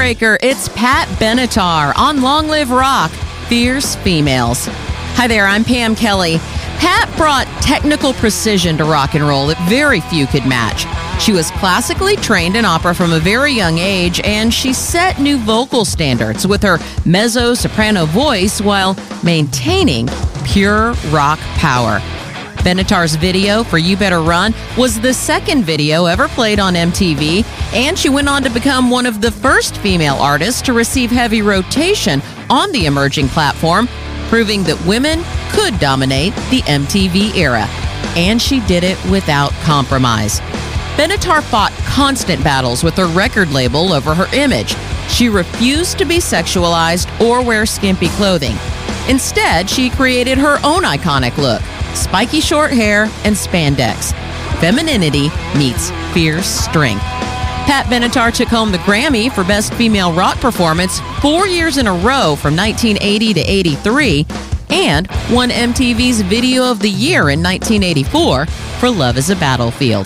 Icebreaker, it's Pat Benatar on Long Live Rock, Fierce Females. Hi there, I'm Pam Kelly. Pat brought technical precision to rock and roll that very few could match. She was classically trained in opera from a very young age, and she set new vocal standards with her mezzo-soprano voice while maintaining pure rock power. Benatar's video for You Better Run was the second video ever played on MTV, and she went on to become one of the first female artists to receive heavy rotation on the emerging platform, proving that women could dominate the MTV era. And she did it without compromise. Benatar fought constant battles with her record label over her image. She refused to be sexualized or wear skimpy clothing. Instead, she created her own iconic look: spiky short hair and spandex. Femininity meets fierce strength. Pat Benatar took home the Grammy for Best Female Rock Performance 4 years in a row from 1980 to 83, and won MTV's Video of the Year in 1984 for Love is a Battlefield.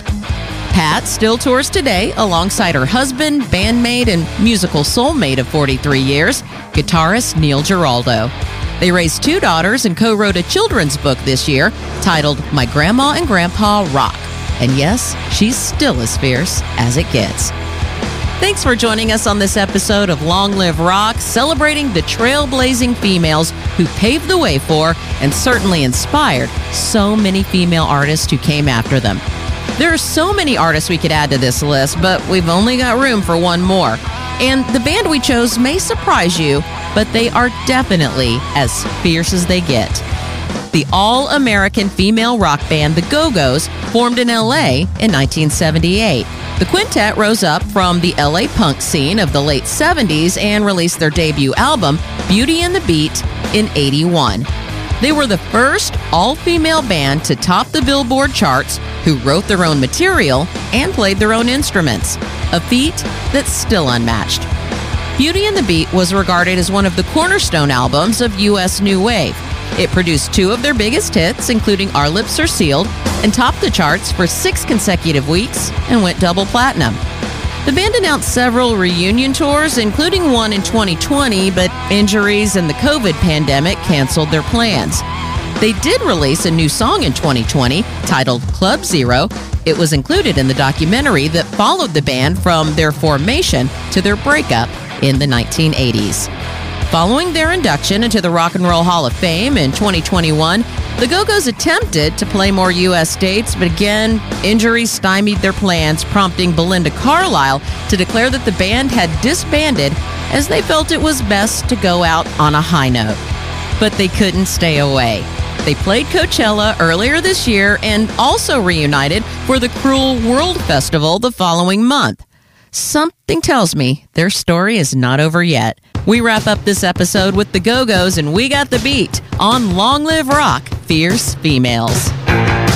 Pat still tours today alongside her husband, bandmate, and musical soulmate of 43 years, guitarist Neil Giraldo. They raised 2 daughters and co-wrote a children's book this year titled My Grandma and Grandpa Rock. And yes, she's still as fierce as it gets. Thanks for joining us on this episode of Long Live Rock, celebrating the trailblazing females who paved the way for and certainly inspired so many female artists who came after them. There are so many artists we could add to this list, but we've only got room for one more. And the band we chose may surprise you, but they are definitely as fierce as they get. The all-American female rock band, the Go-Go's, formed in LA in 1978. The quintet rose up from the LA punk scene of the late 70s and released their debut album, Beauty and the Beat, in '81. They were the first all-female band to top the Billboard charts who wrote their own material and played their own instruments, a feat that's still unmatched. Beauty and the Beat was regarded as one of the cornerstone albums of U.S. New Wave. It produced 2 of their biggest hits, including Our Lips Are Sealed, and topped the charts for 6 consecutive weeks and went double platinum. The band announced several reunion tours, including one in 2020, but injuries and the COVID pandemic canceled their plans. They did release a new song in 2020 titled Club Zero. It was included in the documentary that followed the band from their formation to their breakup in the 1980s. Following their induction into the Rock and Roll Hall of Fame in 2021, the Go-Go's attempted to play more U.S. dates, but again, injuries stymied their plans, prompting Belinda Carlisle to declare that the band had disbanded as they felt it was best to go out on a high note. But they couldn't stay away. They played Coachella earlier this year and also reunited for the Cruel World Festival the following month. Something tells me their story is not over yet. We wrap up this episode with the Go-Go's and We Got the Beat on Long Live Rock, Fierce Females.